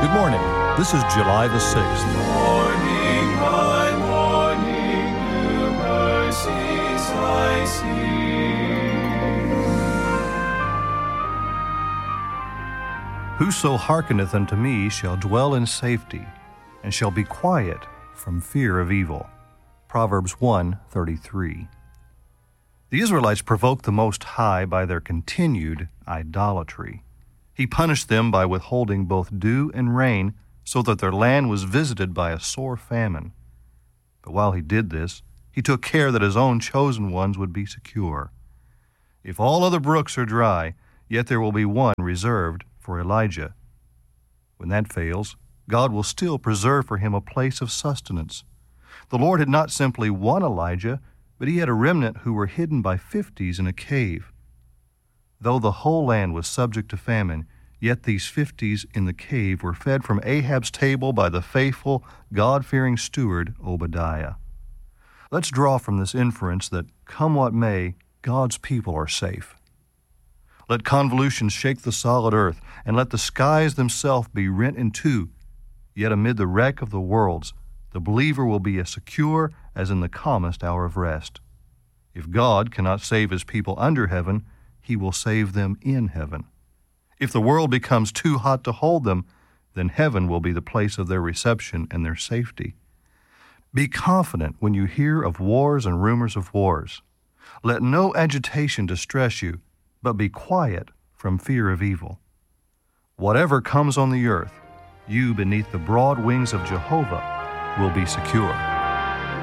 Good morning. This is July the 6th. Morning by morning, new mercies I see. Whoso hearkeneth unto me shall dwell in safety, and shall be quiet from fear of evil. Proverbs 1:33. The Israelites provoked the Most High by their continued idolatry. He punished them by withholding both dew and rain, so that their land was visited by a sore famine. But while he did this, he took care that his own chosen ones would be secure. If all other brooks are dry, yet there will be one reserved for Elijah. When that fails, God will still preserve for him a place of sustenance. The Lord had not simply one Elijah, but he had a remnant who were hidden by 50s in a cave. Though the whole land was subject to famine, yet these 50s in the cave were fed from Ahab's table by the faithful, God-fearing steward Obadiah. Let's draw from this inference that, come what may, God's people are safe. Let convulsions shake the solid earth, and let the skies themselves be rent in two, yet amid the wreck of the worlds, the believer will be as secure as in the calmest hour of rest. If God cannot save his people under heaven, he will save them in heaven. If the world becomes too hot to hold them, then heaven will be the place of their reception and their safety. Be confident when you hear of wars and rumors of wars. Let no agitation distress you, but be quiet from fear of evil. Whatever comes on the earth, you beneath the broad wings of Jehovah will be secure.